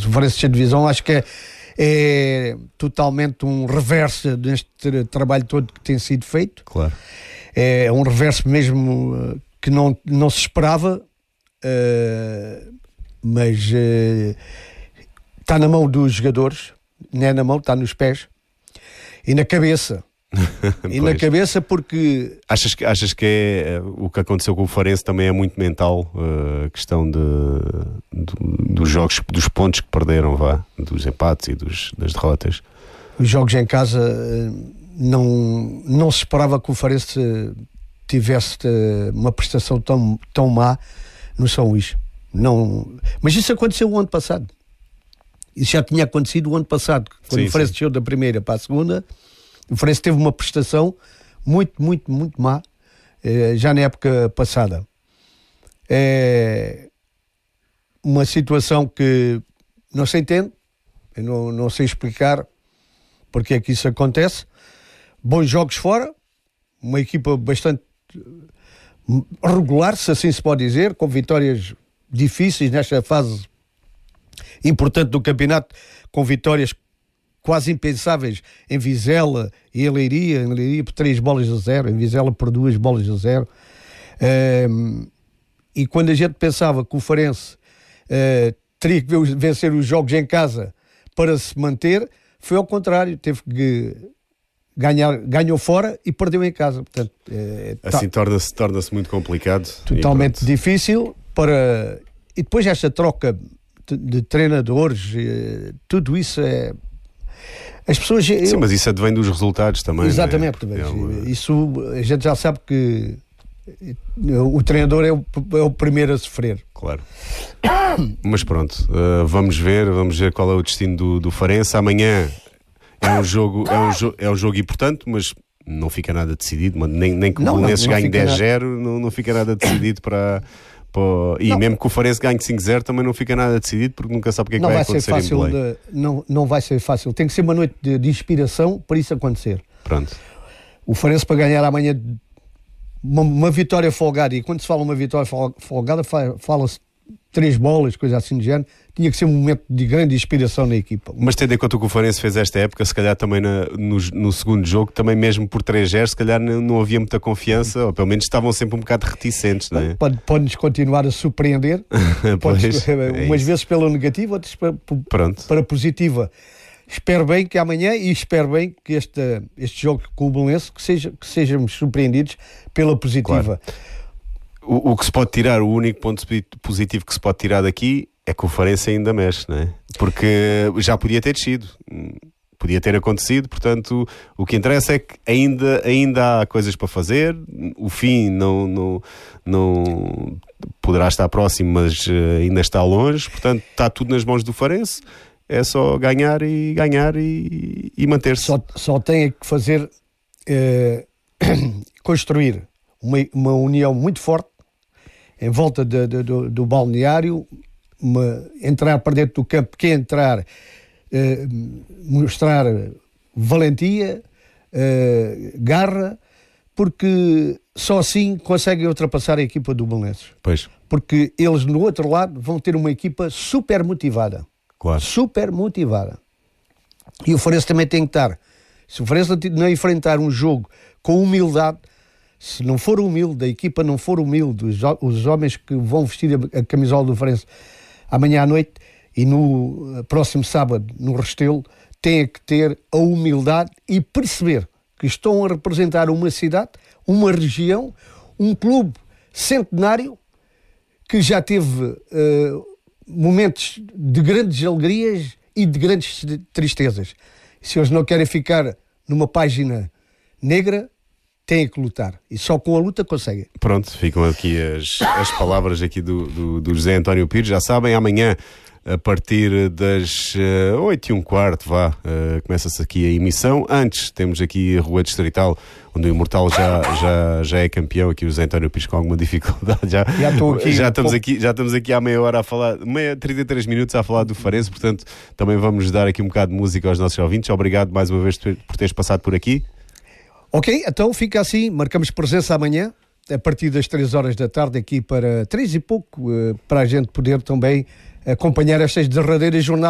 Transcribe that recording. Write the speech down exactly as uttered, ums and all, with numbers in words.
o Farense de divisão, acho que é, é totalmente um reverso deste trabalho todo que tem sido feito. Claro. É um reverso mesmo que não, não se esperava, uh, mas uh, está na mão dos jogadores, não é na mão, está nos pés e na cabeça. E na cabeça, porque achas que, achas que é, o que aconteceu com o Farense também é muito mental, a uh, questão de, de, dos jogos, dos pontos que perderam, vá, dos empates e dos, das derrotas. Os jogos em casa, não, não se esperava que o Farense tivesse uma prestação tão, tão má no São Luís. Não, mas isso aconteceu o ano passado. Isso já tinha acontecido o ano passado, quando sim, o Farense desceu da primeira para a segunda. O Farense teve uma prestação muito, muito, muito má, eh, já na época passada. É uma situação que não se entende, eu não, não sei explicar porque é que isso acontece. Bons jogos fora, uma equipa bastante regular, se assim se pode dizer, com vitórias difíceis nesta fase importante do campeonato, com vitórias quase impensáveis em Vizela e em Leiria, em Leiria por três bolas a zero, em Vizela por duas bolas a zero. Um, e quando a gente pensava que o Farense uh, teria que vencer os jogos em casa para se manter, foi ao contrário, teve que ganhar, ganhou fora e perdeu em casa. Portanto, uh, assim tá, torna-se, torna-se muito complicado. Totalmente difícil para... E depois esta troca de, de treinadores, uh, tudo isso é... As pessoas, eu... Sim, mas isso advém dos resultados também. Exatamente, né? mas é uma... isso a gente já sabe que o treinador é o, é o primeiro a sofrer. Claro. Mas pronto, uh, vamos ver, vamos ver qual é o destino do, do Farense. Amanhã é um jogo, é um, jo- é um jogo importante, mas não fica nada decidido, nem, nem que o Belenenses ganhe dez a zero, não, não fica nada decidido para... E não. Mesmo que o Farense ganhe cinco a zero também não fica nada decidido, porque nunca sabe o que é que não vai, vai acontecer ser fácil em Belém. De, não, não vai ser fácil. Tem que ser uma noite de, de inspiração para isso acontecer. Pronto. O Farense, para ganhar amanhã uma, uma vitória folgada, e quando se fala uma vitória folgada, fala-se três bolas, coisa assim de género, tinha que ser um momento de grande inspiração na equipa. Mas tendo em conta o que o Farense fez esta época, se calhar também na, no, no segundo jogo, também mesmo por três a zero, se calhar não, não havia muita confiança, ou pelo menos estavam sempre um bocado reticentes, não é? Pode, pode-nos continuar a surpreender, pode, é umas isso. vezes pela negativa, outras para, para positiva. Espero bem que amanhã, e espero bem que este, este jogo com o Belenenses, que, seja, que sejamos surpreendidos pela positiva. Claro. O, o que se pode tirar, o único ponto positivo que se pode tirar daqui é que o Farense ainda mexe, não é? Porque já podia ter descido, podia ter acontecido, portanto o que interessa é que ainda, ainda há coisas para fazer, o fim não, não, não poderá estar próximo, mas ainda está longe, portanto está tudo nas mãos do Farense, é só ganhar e ganhar e, e manter-se. Só, só tem que fazer, eh, construir uma, uma união muito forte em volta de, de, do, do balneário, uma, entrar para dentro do campo, que é entrar, eh, mostrar valentia, eh, garra, porque só assim conseguem ultrapassar a equipa do Belenenses. Pois. Porque eles no outro lado vão ter uma equipa super motivada. Claro. Super motivada. E o Farense também tem que estar. Se o Farense não enfrentar um jogo com humildade, se não for humilde, a equipa não for humilde, os, os homens que vão vestir a, a camisola do Farense amanhã à noite e no próximo sábado no Restelo, têm que ter a humildade e perceber que estão a representar uma cidade, uma região, um clube centenário que já teve uh, momentos de grandes alegrias e de grandes tristezas. Se eles não querem ficar numa página negra, têm que lutar. E só com a luta conseguem. Pronto, ficam aqui as, as palavras aqui do, do, do José António Pires. Já sabem, amanhã, a partir das uh, oito e um quarto, vá, uh, começa-se aqui a emissão. Antes, temos aqui a Rua Distrital, onde o Imortal já, já, já é campeão. Aqui o José António Pires com alguma dificuldade. Já, já, estou aqui, já, um estamos pouco... aqui, já estamos aqui há meia hora a falar, meia, trinta e três minutos a falar do Farense, portanto, também vamos dar aqui um bocado de música aos nossos ouvintes. Obrigado mais uma vez por teres passado por aqui. Ok, então fica assim, marcamos presença amanhã, a partir das três horas da tarde, aqui para três e pouco, para a gente poder também acompanhar estas derradeiras jornadas.